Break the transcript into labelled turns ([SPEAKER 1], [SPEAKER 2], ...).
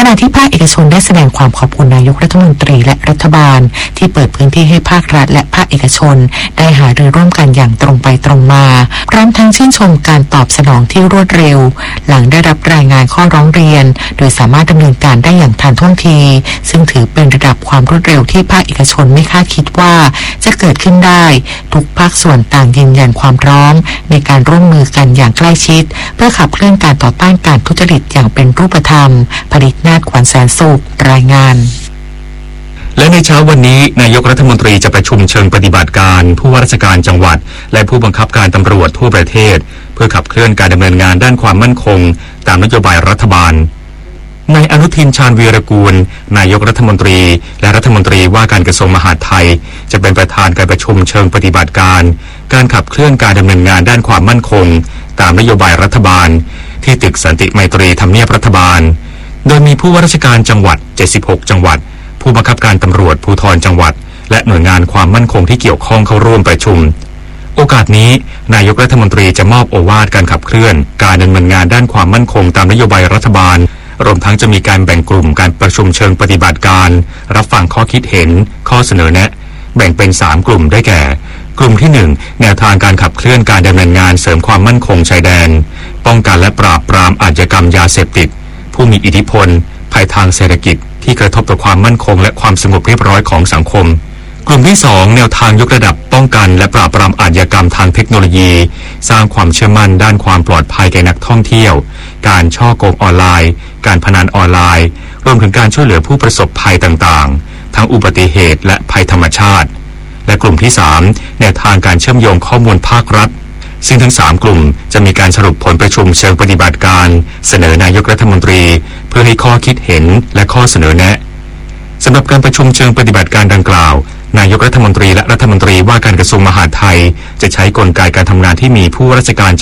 [SPEAKER 1] ณะที่ภาคเอกชนได้แสดงความขอบคุณนายกรัฐมนตรีและรัฐบาลที่เปิดพื้นที่ให้ภาครัฐและภาคเอกชนได้หารือร่วมกันอย่างตรงไปตรงมาพร้อมทั้งชื่นชมการตอบสนองที่รวดเร็วหลังได้รับรายงานข้อร้องเรียนโดยสามารถดำเนินการได้อย่างทันท่วงทีซึ่งถือเป็นระดับความรวดเร็วที่ภาคเอกชนไม่คาดคิดว่าจะเกิดขึ้นได้ทุกภาคส่วนต่างยืนยันความพร้อมในการร่วมมือกันอย่างใกล้ชิดเพื่อขับเคลื่อนการต่อต้านการทุจริตอย่างเป็นรูปธรรมผลิตนาฏขวัญแสนสุขรายงาน
[SPEAKER 2] และในเช้าวันนี้นายกรัฐมนตรีจะประชุมเชิงปฏิบัติการผู้ว่าราชการจังหวัดและผู้บังคับการตำรวจทั่วประเทศเพื่อขับเคลื่อนการดำเนินงานด้านความมั่นคงตามนโยบายรัฐบาลนายอนุทินชาญวีรกูลนายกรัฐมนตรีและรัฐมนตรีว่าการกระทรวงมหาดไทยจะเป็นประธานการประชุมเชิงปฏิบัติการการขับเคลื่อนการดำเนินงานด้านความมั่นคงตามนโยบายรัฐบาลที่ตึกสันติไมตรีทำเนียบรัฐบาลโดยมีผู้ว่าราชการจังหวัด76จังหวัดผู้บังคับการตำรวจภูธรจังหวัดและหน่วยงานความมั่นคงที่เกี่ยวข้องเข้าร่วมประชุมโอกาสนี้นายกรัฐมนตรีจะมอบโอวาทการขับเคลื่อนการดำเนินงานด้านความมั่นคงตามนโยบายรัฐบาลรวมทั้งจะมีการแบ่งกลุ่มการประชุมเชิงปฏิบัติการรับฟังข้อคิดเห็นข้อเสนอแนะแบ่งเป็น3กลุ่มได้แก่กลุ่มที่1แนวทางการขับเคลื่อนการดำเนินงานเสริมความมั่นคงชายแดนป้องกันและปราบปรามอาชญากรรมยาเสพติดผู้มีอิทธิพลภัยทางเศรษฐกิจที่กระทบต่อความมั่นคงและความสงบเรียบร้อยของสังคมกลุ่มที่2แนวทางยกระดับป้องกันและปราบปรามอาชญากรรมทางเทคโนโลยีสร้างความเชื่อมั่นด้านความปลอดภัยแก่นักท่องเที่ยวการฉ้อโกงออนไลน์การพนันออนไลน์รวมถึงการช่วยเหลือผู้ประสบภัยต่างๆทั้งอุบัติเหตุและภัยธรรมชาติและกลุ่มที่3แนวทางการเชื่อมโยงข้อมูลภาครัฐซึ่งทั้ง3กลุ่มจะมีการสรุปผลประชุมเชิงปฏิบัติการเสนอนายกรัฐมนตรีเพื่อให้ข้อคิดเห็นและข้อเสนอแนะสำหรับการประชุมเชิงปฏิบัติการดังกล่าวนายกรัฐมนตรีและรัฐมนตรีว่าการกระทรวงมหาดไทยจะใช้กลไกการทำงานที่มีผู้ว่าราชการ